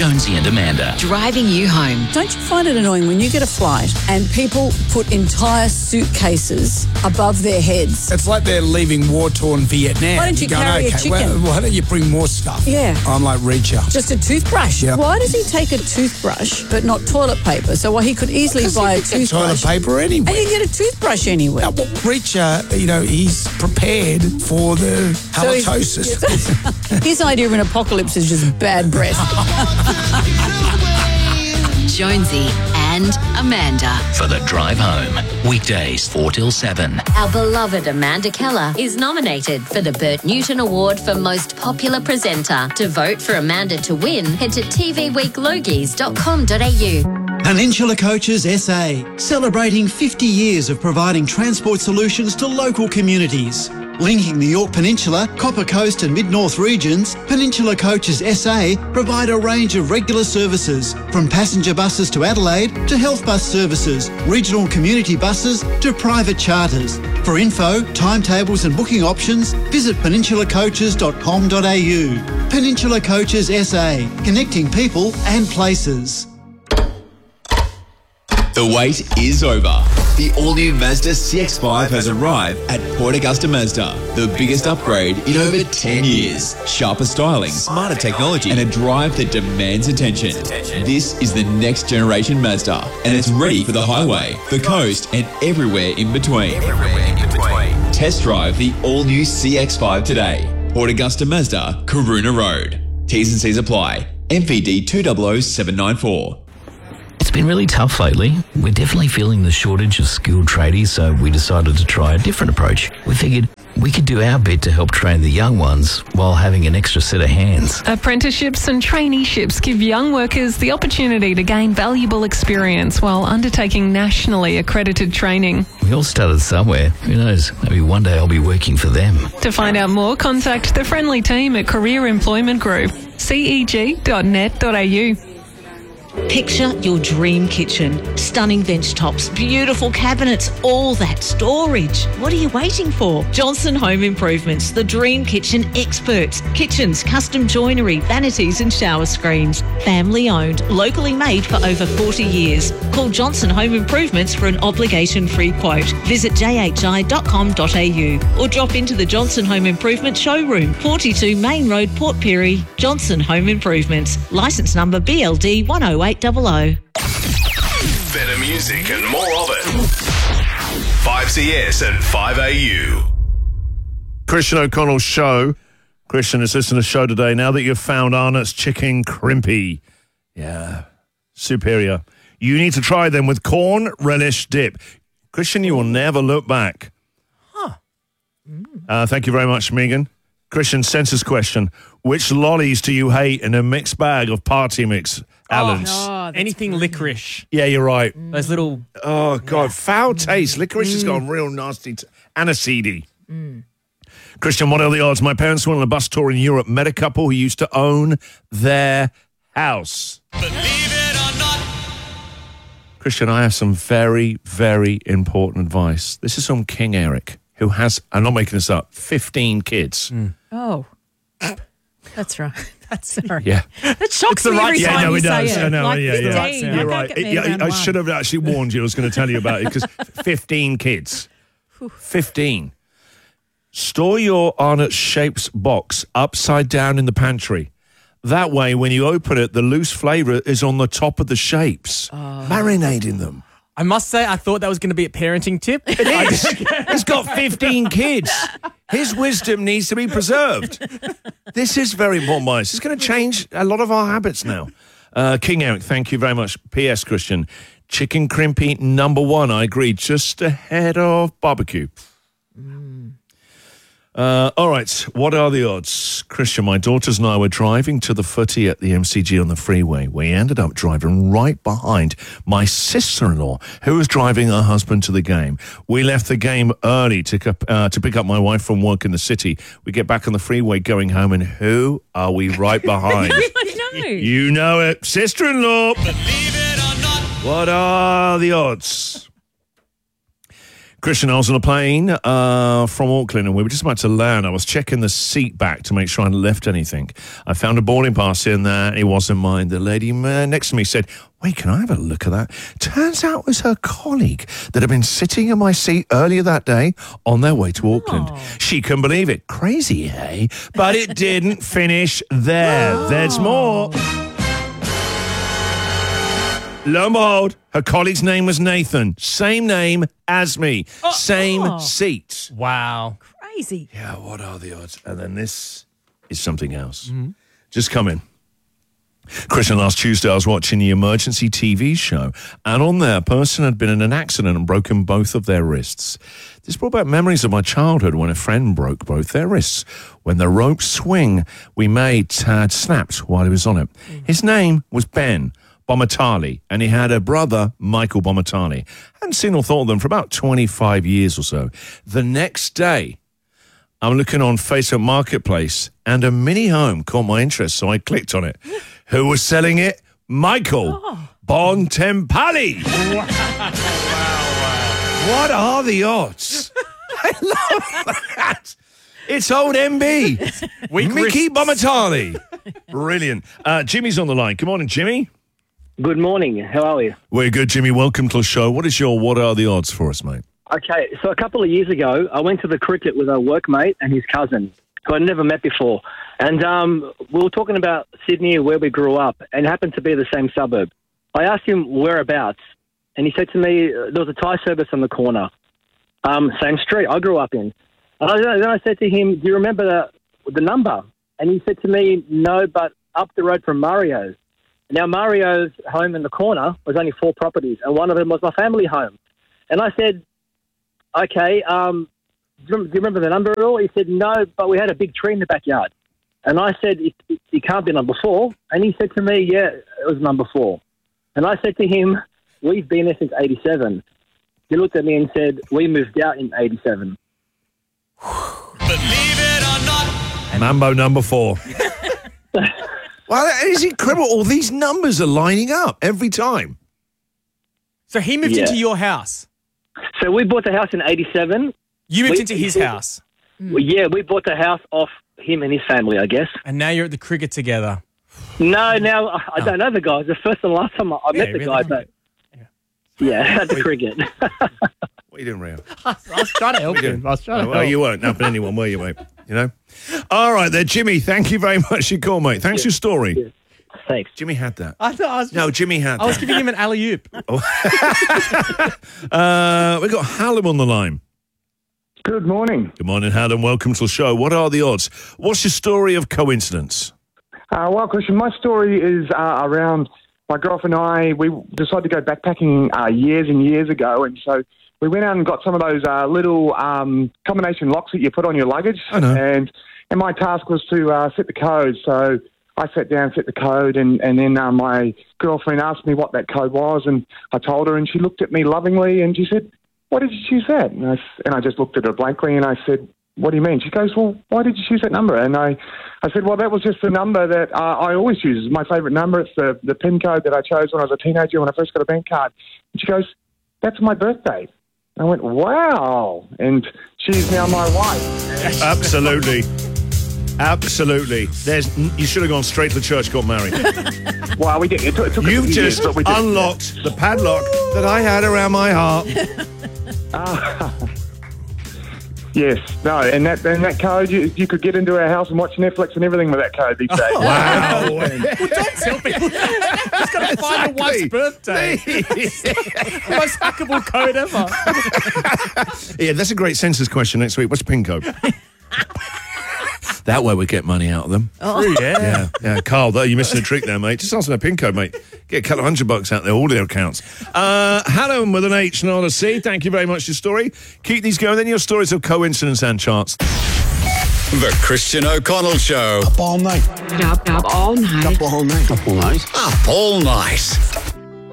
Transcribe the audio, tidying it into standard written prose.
Jonesy and Amanda. Driving you home. Don't you find it annoying when you get a flight and people put entire suitcases above their heads? It's like they're leaving war-torn Vietnam. Why don't you carry a chicken? Why don't you bring more stuff? Yeah. I'm like Reacher. Just a toothbrush. Yeah. Why does he take a toothbrush but not toilet paper? So he could easily buy a toothbrush. Toilet paper anywhere. And you can get a toothbrush anywhere. Well, Reacher, he's prepared for the halitosis. His idea of an apocalypse is just bad breath. Jonesy and Amanda. For the drive home. Weekdays 4 till 7. Our beloved Amanda Keller is nominated for the Bert Newton Award for Most Popular Presenter. To vote for Amanda to win, head to tvweeklogies.com.au. Peninsula Coaches SA, celebrating 50 years of providing transport solutions to local communities. Linking the York Peninsula, Copper Coast and Mid-North regions, Peninsula Coaches SA provide a range of regular services, from passenger buses to Adelaide to health bus services, regional community buses to private charters. For info, timetables and booking options, visit peninsulacoaches.com.au. Peninsula Coaches SA, connecting people and places. The wait is over. The all-new Mazda CX-5 has arrived at Port Augusta Mazda. The biggest upgrade in over 10 years. Sharper styling, smarter technology, and a drive that demands attention. This is the next generation Mazda, and it's ready for the highway, the coast, and everywhere in between. Test drive the all-new CX-5 today. Port Augusta Mazda, Karuna Road. T's and C's apply. MPD 200794. It's been really tough lately. We're definitely feeling the shortage of skilled tradies, so we decided to try a different approach. We figured we could do our bit to help train the young ones while having an extra set of hands. Apprenticeships and traineeships give young workers the opportunity to gain valuable experience while undertaking nationally accredited training. We all started somewhere. Who knows? Maybe one day I'll be working for them. To find out more, contact the friendly team at Career Employment Group, ceg.net.au. Picture your dream kitchen. Stunning bench tops, beautiful cabinets, all that storage. What are you waiting for? Johnson Home Improvements, the dream kitchen experts. Kitchens, custom joinery, vanities and shower screens. Family owned, locally made for over 40 years. Call Johnson Home Improvements for an obligation-free quote. Visit jhi.com.au or drop into the Johnson Home Improvement showroom, 42 Main Road, Port Pirie. Johnson Home Improvements. Licence number BLD 10800. Better music and more of it. 5CS and 5AU. Christian O'Connell's show. Christian is listening to the show today. Now that you've found Arnott's Chicken Crimpy. Yeah, superior. You need to try them with corn relish dip. Christian, you will never look back. Thank you very much, Megan. Christian, census question. Which lollies do you hate in a mixed bag of party mix? Allen's. Anything licorice. Yeah, you're right. Those little... Oh, God, foul taste. Licorice has got a real nasty... and a seedy. Christian, what are the odds? My parents went on a bus tour in Europe, met a couple who used to own their house. Believe it or not. Christian, I have some very, very important advice. This is from King Eric, who has, I'm not making this up, 15 kids. Oh. That's right. That's right. Yeah. That shocks me every time you say it. I know, like yeah. 15. You're right. I should have actually warned you. I was going to tell you about it because 15 kids. 15. Store your Arnott's Shapes box upside down in the pantry. That way, when you open it, the loose flavour is on the top of the shapes. Marinating them. I must say, I thought that was going to be a parenting tip. It is. He's got 15 kids. His wisdom needs to be preserved. This is very important, Miles. It's going to change a lot of our habits now. King Eric, thank you very much. P.S. Christian, chicken crimpy #1, I agree, just ahead of barbecue. All right, what are the odds? Christian, my daughters and I were driving to the footy at the MCG on the freeway. We ended up driving right behind my sister-in-law, who was driving her husband to the game. We left the game early to pick up my wife from work in the city. We get back on the freeway going home, and who are we right behind? You know it. Sister-in-law. Believe it or not. What are the odds? Christian, I was on a plane from Auckland and we were just about to land. I was checking the seat back to make sure I hadn't left anything. I found a boarding pass in there. It wasn't mine. The lady next to me said, wait, can I have a look at that? Turns out it was her colleague that had been sitting in my seat earlier that day on their way to Auckland. She couldn't believe it. Crazy, eh? But it didn't finish there. There's more. Lo and behold, her colleague's name was Nathan. Same name as me. Same seat. Wow. Crazy. Yeah, what are the odds? And then this is something else. Just come in. Christian, last Tuesday I was watching the emergency TV show, and on there, a person had been in an accident and broken both of their wrists. This brought back memories of my childhood when a friend broke both their wrists when the rope swing we made had snapped while he was on it. His name was Ben Bomatali, and he had a brother, Michael Bomatali. Hadn't seen or thought of them for about 25 years or so. The next day, I'm looking on Facebook Marketplace, and a mini home caught my interest, so I clicked on it. Who was selling it? Michael Bontempelli. What are the odds? I love that. It's old MB. Mickey Bomatali. Brilliant. Jimmy's on the line. Good morning, Jimmy. Good morning. How are we? We're good, Jimmy. Welcome to the show. What is your What Are the Odds for us, mate? Okay, so a couple of years ago, I went to the cricket with a workmate and his cousin, who I'd never met before. And we were talking about Sydney, where we grew up, and it happened to be the same suburb. I asked him whereabouts, and he said to me, there was a Thai service on the corner, same street I grew up in. And then I said to him, do you remember the number? And he said to me, no, but up the road from Mario's. Now, Mario's home in the corner was only 4 properties, and one of them was my family home. And I said, okay, do you remember the number at all? He said, no, but we had a big tree in the backyard. And I said, it can't be number 4. And he said to me, yeah, it was number 4. And I said to him, we've been there since 87. He looked at me and said, we moved out in 87. Believe it or not. Mambo number 4. Well, that is incredible. All these numbers are lining up every time. So he moved into your house? So we bought the house in 87. You moved into his house? Well, yeah, we bought the house off him and his family, I guess. And now you're at the cricket together? No, now I don't know the guy. It's the first and last time I met the guy. But yeah, at the cricket. What are you doing, Rio? I was trying to help him. Well, you weren't helping anyone, were you, mate? You know? All right there, Jimmy, thank you very much for your call, mate. Thanks for your story. Yeah. Thanks. Jimmy had that. No, Jimmy had that. I was giving him an alley-oop. We've got Hallam on the line. Good morning. Good morning, Hallam. Welcome to the show. What are the odds? What's your story of coincidence? Well, Christian, my story is around my girlfriend and I. We decided to go backpacking years and years ago, and so we went out and got some of those little combination locks that you put on your luggage. I know. And my task was to set the code. So I sat down, set the code, and then my girlfriend asked me what that code was, and I told her, and she looked at me lovingly, and she said, "Why did you choose that?" And I just looked at her blankly, and I said, "What do you mean?" She goes, "Well, why did you choose that number?" And I said, "Well, that was just the number that I always choose. It's my favourite number. It's the PIN code that I chose when I was a teenager when I first got a bank card." And she goes, "That's my birthday." I went, "Wow." And she's now my wife. Absolutely. Absolutely. You should have gone straight to the church, got married. Well, we did. It took You've years, just but we did. unlocked the padlock that I had around my heart. Yes, no, and that code, you could get into our house and watch Netflix and everything with that code these days. Wow. Well, don't tell people. Just got to find your wife's birthday. The most hackable code ever. Yeah, that's a great census question next week. What's the PIN code? That way we get money out of them. Oh. Yeah. Carl, you're missing a trick there, mate. Just ask them a PIN code, mate. Get a couple of $100 out there, all their accounts. Hallam with an H, not a C. Thank you very much for your story. Keep these going. Then your stories of coincidence and chance. The Christian O'Connell Show. Up all night. Up all night. Up all night. Up all night. Up all night.